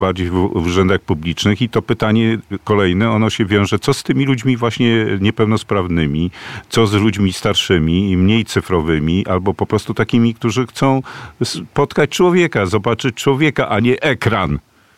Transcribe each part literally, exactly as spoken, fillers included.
bardziej w, w urzędach publicznych i to pytanie kolejne, ono się wiąże, co z tymi ludźmi właśnie niepełnosprawnymi, co z ludźmi starszymi i mniej cyfrowymi, albo po prostu takimi, którzy chcą spotkać człowieka, zobaczyć człowieka, a nie ekran.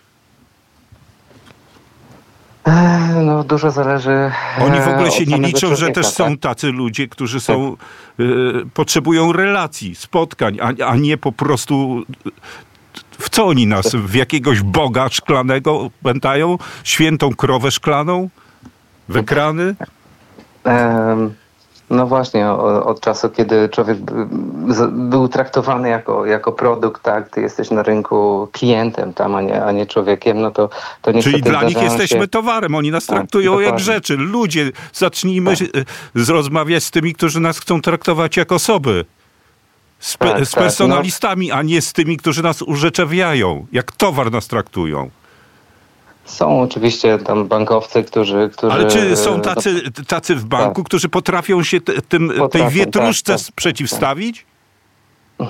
No dużo zależy. Oni w ogóle się nie liczą, człowieka, że też są tak? tacy ludzie, którzy są, tak. y, potrzebują relacji, spotkań, a, a nie po prostu w co oni nas, w jakiegoś Boga szklanego pętają? Świętą krowę szklaną? W ekrany? Um. No właśnie, od, od czasu, kiedy człowiek był traktowany jako, jako produkt, tak, ty jesteś na rynku klientem tam, a nie, a nie człowiekiem, no to, to niestety... Czyli dla nich jesteśmy się... towarem, oni nas traktują tak, jak dokładnie. Rzeczy. Ludzie, zacznijmy tak. rozmawiać z tymi, którzy nas chcą traktować jak osoby. Z, pe- tak, z personalistami, tak, no. a nie z tymi, którzy nas urzeczewiają. Jak towar nas traktują. Są oczywiście tam bankowcy, którzy... którzy Ale czy są tacy, tacy w banku, tak. którzy potrafią się t- tym, potrafią, tej wietruszce tak, tak, przeciwstawić? Tak.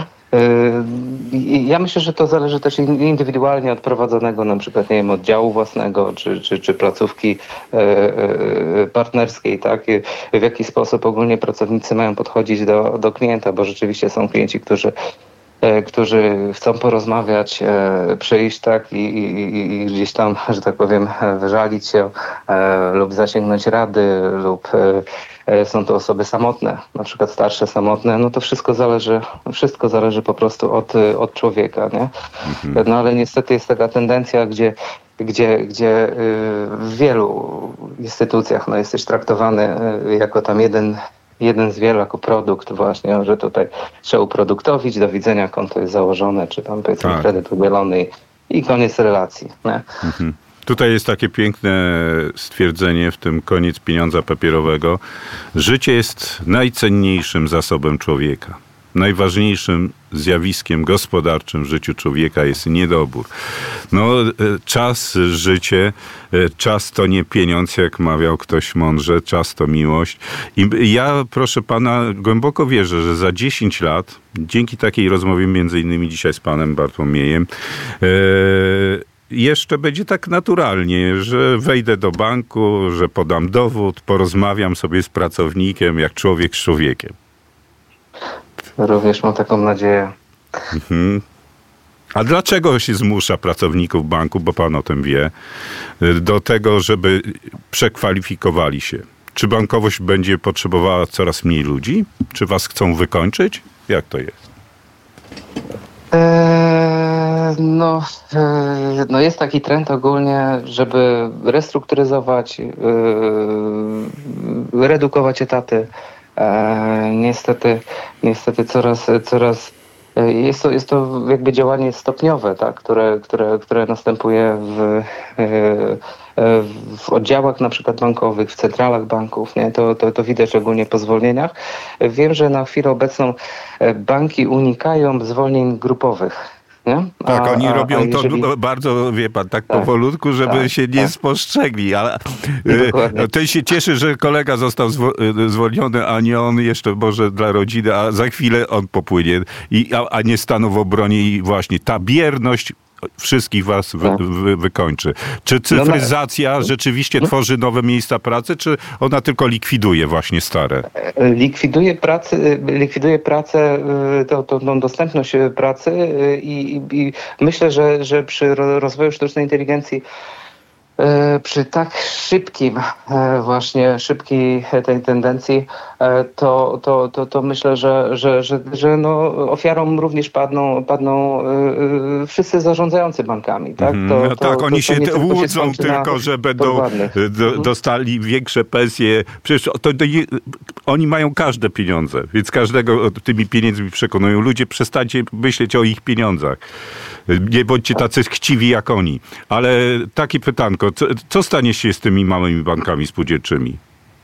Ja myślę, że to zależy też indywidualnie od prowadzonego na przykład, nie wiem, oddziału własnego, czy, czy, czy placówki partnerskiej, tak? W jaki sposób ogólnie pracownicy mają podchodzić do, do klienta, bo rzeczywiście są klienci, którzy którzy chcą porozmawiać, przyjść tak i, i, i gdzieś tam, że tak powiem, wyżalić się e, lub zasięgnąć rady, lub e, są to osoby samotne, na przykład starsze, samotne, no to wszystko zależy, wszystko zależy po prostu od, od człowieka, nie? Mhm. No ale niestety jest taka tendencja, gdzie gdzie, gdzie w wielu instytucjach no, jesteś traktowany jako tam jeden jeden z wielu jako produkt właśnie, że tutaj trzeba uproduktowić, do widzenia, konto jest założone, czy tam powiedzmy tak. kredyt udzielony i, i koniec relacji. Nie? Mhm. Tutaj jest takie piękne stwierdzenie, w tym koniec pieniądza papierowego. Życie jest najcenniejszym zasobem człowieka. Najważniejszym zjawiskiem gospodarczym w życiu człowieka jest niedobór. No, czas, życie, czas to nie pieniądz, jak mawiał ktoś mądrze, czas to miłość. I ja, proszę pana, głęboko wierzę, że za dziesięć lat, dzięki takiej rozmowie, między innymi dzisiaj z panem Bartłomiejem, e, jeszcze będzie tak naturalnie, że wejdę do banku, że podam dowód, porozmawiam sobie z pracownikiem, jak człowiek z człowiekiem. Również mam taką nadzieję. Mhm. A dlaczego się zmusza pracowników banku, bo pan o tym wie, do tego, żeby przekwalifikowali się? Czy bankowość będzie potrzebowała coraz mniej ludzi? Czy was chcą wykończyć? Jak to jest? Eee, no, e, no jest taki trend ogólnie, żeby restrukturyzować, e, redukować etaty. E, niestety, niestety coraz, coraz jest to, jest to jakby działanie stopniowe, tak, które, które, które następuje w, w oddziałach na przykład bankowych, w centralach banków, nie? To, to, to widać ogólnie po zwolnieniach. Wiem, że na chwilę obecną banki unikają zwolnień grupowych. Nie? Tak, a, oni a, robią a jeżeli... to bardzo, wie pan, tak, tak powolutku, żeby tak, się nie tak. spostrzegli. Ale ten się cieszy, że kolega został zwolniony, a nie on jeszcze może dla rodziny, a za chwilę on popłynie, i, a, a nie stanął w obronie i właśnie ta bierność wszystkich was wy, wy, wykończy. Czy cyfryzacja rzeczywiście tworzy nowe miejsca pracy, czy ona tylko likwiduje właśnie stare? Likwiduje pracę, likwiduje pracę, tą, tą dostępność pracy i, i, i myślę, że, że przy rozwoju sztucznej inteligencji przy tak szybkim właśnie szybkiej tej tendencji to, to, to, to myślę, że, że, że, że no ofiarą również padną, padną wszyscy zarządzający bankami. Tak, to, no tak, to, oni to, się to łudzą się tylko, że będą do, dostali większe pensje. Przecież to, to nie, oni mają każde pieniądze, więc każdego tymi pieniędzmi przekonują. Ludzie, przestańcie myśleć o ich pieniądzach. Nie bądźcie tacy chciwi jak oni. Ale takie pytanko, co, co stanie się z tymi małymi bankami spółdzielczymi?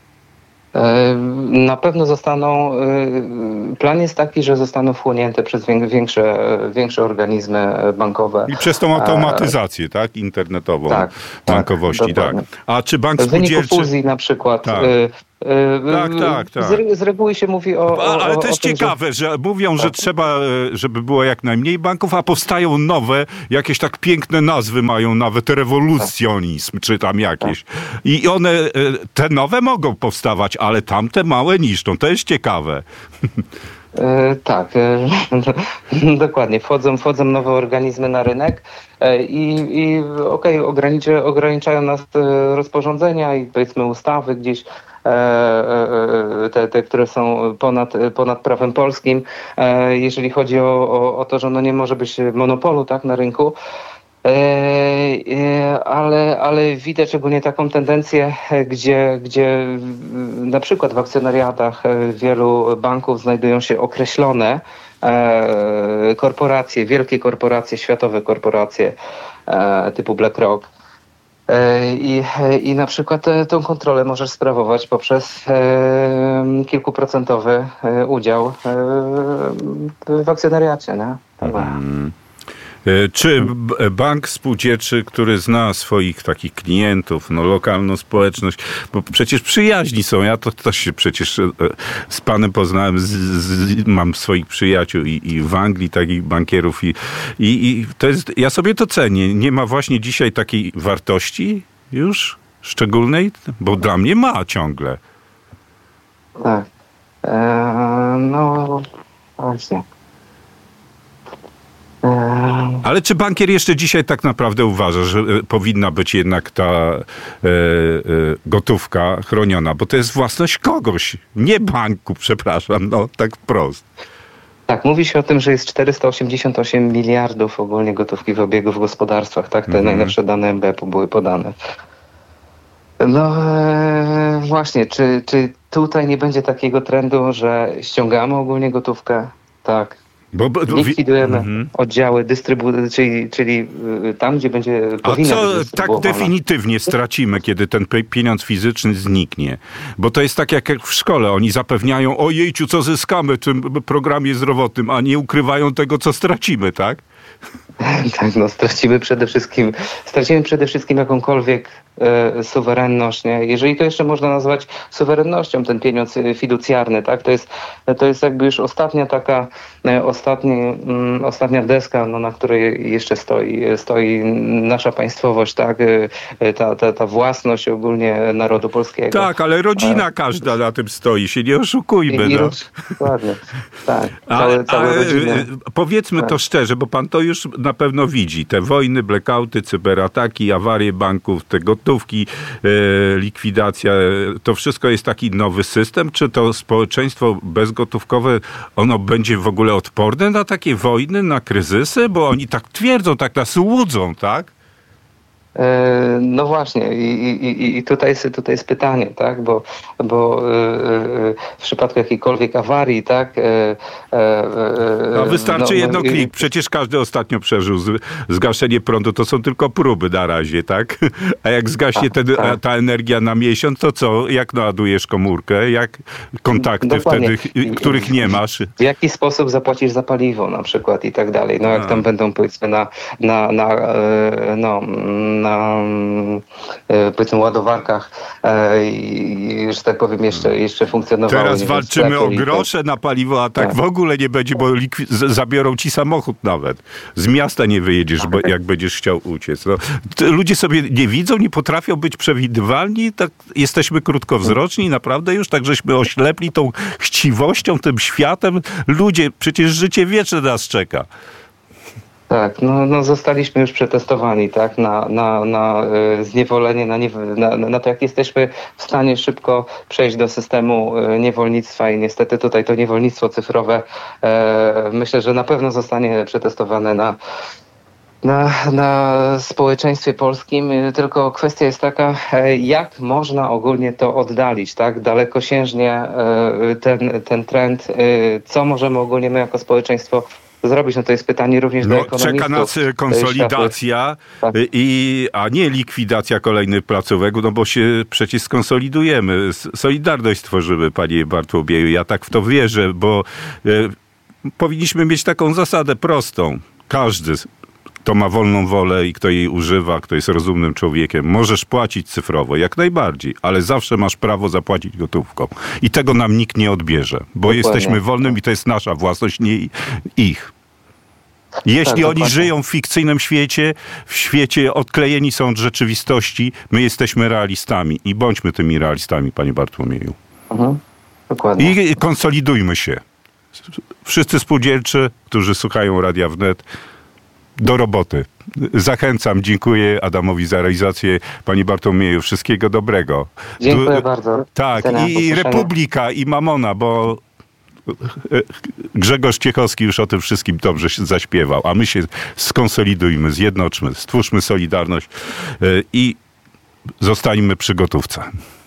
Na pewno zostaną, plan jest taki, że zostaną wchłonięte przez większe, większe organizmy bankowe. I przez tą automatyzację, tak? Internetową tak, bankowości, tak. tak. A czy bank w wyniku spółdzielczy... fuzji na przykład, tak. Tak, tak, tak. Z, z reguły się mówi o... o ale to jest o tym, ciekawe, że, że mówią, tak. że trzeba, żeby było jak najmniej banków, a powstają nowe, jakieś tak piękne nazwy mają, nawet rewolucjonizm, tak. czy tam jakieś. Tak. I one, te nowe mogą powstawać, ale tamte małe niszczą. To jest ciekawe. E, tak, e, dokładnie. Wchodzą, wchodzą nowe organizmy na rynek e, i, i okej, okay, ograniczają nas rozporządzenia i powiedzmy ustawy gdzieś, e, e, te, te, które są ponad, ponad prawem polskim, e, jeżeli chodzi o, o, o to, że no nie może być monopolu, tak, na rynku. Ale, ale widać szczególnie taką tendencję, gdzie, gdzie na przykład w akcjonariatach wielu banków znajdują się określone korporacje, wielkie korporacje, światowe korporacje typu BlackRock. I, I na przykład tą kontrolę możesz sprawować poprzez kilkuprocentowy udział w akcjonariacie. Nie? Hmm. Czy bank spółdzielczy, który zna swoich takich klientów, no lokalną społeczność, bo przecież przyjaźni są, ja to też się przecież z panem poznałem, z, z, mam swoich przyjaciół i, i w Anglii takich bankierów i, i, i to jest, ja sobie to cenię. Nie ma właśnie dzisiaj takiej wartości już szczególnej, bo dla mnie ma ciągle. Tak. Eee, no właśnie. Ale czy bankier jeszcze dzisiaj tak naprawdę uważa, że powinna być jednak ta e, e, gotówka chroniona? Bo to jest własność kogoś, nie banku, przepraszam, no tak wprost. Tak, mówi się o tym, że jest czterysta osiemdziesiąt osiem miliardów ogólnie gotówki w obiegu w gospodarstwach. Tak, te mm-hmm. najnowsze dane M B E P-u były podane. No e, właśnie, czy, czy tutaj nie będzie takiego trendu, że ściągamy ogólnie gotówkę? Tak. Bo, bo, likwidujemy mm-hmm. oddziały dystrybucji, czyli, czyli tam, gdzie będzie powinna być dystrybuowana. A co tak definitywnie stracimy, kiedy ten pieniądz fizyczny zniknie? Bo to jest tak jak w szkole. Oni zapewniają, ojejciu, co zyskamy w tym programie zdrowotnym, a nie ukrywają tego, co stracimy, tak? Tak, no stracimy przede wszystkim, stracimy przede wszystkim jakąkolwiek e, suwerenność, nie? Jeżeli to jeszcze można nazwać suwerennością, ten pieniądz fiducjarny, tak? To jest, to jest jakby już ostatnia taka, e, ostatni, mm, ostatnia deska, no, na której jeszcze stoi, stoi nasza państwowość, tak? E, ta, ta, ta własność ogólnie narodu polskiego. Tak, ale rodzina e, każda na tym stoi, się nie oszukujmy. I, no. i, dokładnie, tak. Całe, całe rodziny. Powiedzmy tak. to szczerze, bo pan to już na pewno widzi. Te wojny, blackouty, cyberataki, awarie banków, te gotówki, e, likwidacja, to wszystko jest taki nowy system? Czy to społeczeństwo bezgotówkowe, ono będzie w ogóle odporne na takie wojny, na kryzysy? Bo oni tak twierdzą, tak nas łudzą, tak? No właśnie i, i, i tutaj, jest, tutaj jest pytanie, tak, bo, bo w przypadku jakiejkolwiek awarii, tak. No wystarczy no, jedno klik, i... przecież każdy ostatnio przeżył zgaszenie prądu, to są tylko próby na razie, tak, a jak zgaśnie tak, ten, tak. ta energia na miesiąc, to co, jak naładujesz komórkę, jak kontakty Dokładnie. wtedy, których nie masz? W jaki sposób zapłacisz za paliwo na przykład i tak dalej, no jak a. tam będą powiedzmy na, na, na no na powiedzmy ładowarkach i, że tak powiem, jeszcze, jeszcze funkcjonowały. Teraz walczymy o grosze tak. na paliwo, a tak, tak w ogóle nie będzie, bo likwi- zabiorą ci samochód nawet. Z miasta nie wyjedziesz, bo, jak będziesz chciał uciec. No, ludzie sobie nie widzą, nie potrafią być przewidywalni, tak jesteśmy krótkowzroczni, naprawdę już, tak żeśmy oślepli tą chciwością, tym światem. Ludzie, przecież życie wieczne nas czeka. Tak, no, no zostaliśmy już przetestowani, tak, na, na, na y, zniewolenie, na, nie, na, na to, jak jesteśmy w stanie szybko przejść do systemu y, niewolnictwa i niestety tutaj to niewolnictwo cyfrowe y, myślę, że na pewno zostanie przetestowane na Na, na społeczeństwie polskim, tylko kwestia jest taka, jak można ogólnie to oddalić, tak, dalekosiężnie ten, ten trend, co możemy ogólnie my jako społeczeństwo zrobić, no to jest pytanie również no, do ekonomistów. Czeka nas konsolidacja, tak. i, a nie likwidacja kolejnych placówek, no bo się przecież skonsolidujemy. Solidarność stworzymy, panie Bartłomieju. Ja tak w to wierzę, bo e, powinniśmy mieć taką zasadę prostą. Każdy kto ma wolną wolę i kto jej używa, kto jest rozumnym człowiekiem, możesz płacić cyfrowo, jak najbardziej, ale zawsze masz prawo zapłacić gotówką. I tego nam nikt nie odbierze, bo dokładnie. Jesteśmy wolnym i to jest nasza własność, nie ich. Jeśli tak, oni żyją w fikcyjnym świecie, w świecie odklejeni są od rzeczywistości, my jesteśmy realistami i bądźmy tymi realistami, panie Bartłomieju. Mhm. Dokładnie. I konsolidujmy się. Wszyscy spółdzielczy, którzy słuchają Radia Wnet, do roboty. Zachęcam, dziękuję Adamowi za realizację. Panie Bartłomieju, wszystkiego dobrego. Dziękuję du- bardzo. Tak, i, i Republika, i Mamona, bo Grzegorz Ciechowski już o tym wszystkim dobrze zaśpiewał, a my się skonsolidujmy, zjednoczmy, stwórzmy solidarność i zostańmy przy gotówce.